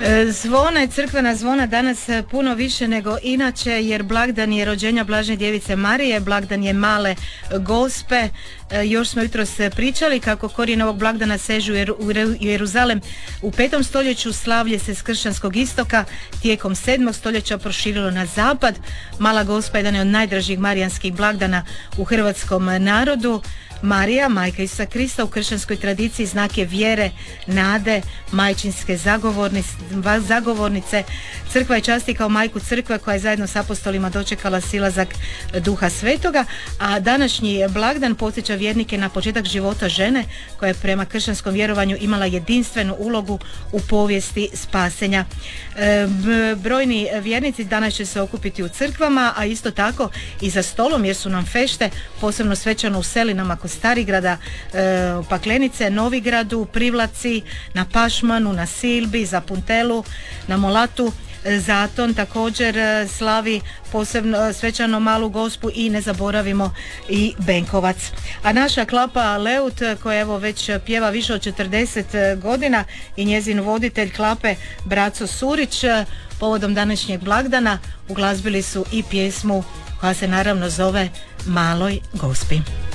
Zvone, crkvena zvona danas puno više nego inače, jer blagdan je rođenja Blažene djevice Marije, blagdan je Male Gospe. Još smo jutros pričali kako korijene ovog blagdana sežu u Jeruzalem. U 5. stoljeću slavlje se s kršćanskog istoka tijekom 7. stoljeća proširilo na zapad. Mala Gospa je jedan od najdražih marijanskih blagdana u hrvatskom narodu. Marija, majka Isusa Krista, u kršćanskoj tradiciji znak je vjere, nade, majčinske zagovornice. Crkva je časti kao majku crkve koja je zajedno s apostolima dočekala silazak Duha Svetoga, a današnji blagdan podsjeća vjernike na početak života žene koja je prema kršćanskom vjerovanju imala jedinstvenu ulogu u povijesti spasenja. Brojni vjernici danas će se okupiti u crkvama, a isto tako i za stolom, jer su nam fešte, posebno svečano u Selinama kod Starigrada, Paklenice, Novigradu, Privlaci, na Pašmanu, na Silbi, Zapuntelu, na Molatu. Zaton također slavi posebno svečano Malu Gospu i ne zaboravimo i Benkovac. A naša klapa Leut, koja evo već pjeva više od 40 godina, i njezin voditelj klape Braco Surić, povodom današnjeg blagdana uglazbili su i pjesmu koja se naravno zove Maloj Gospi.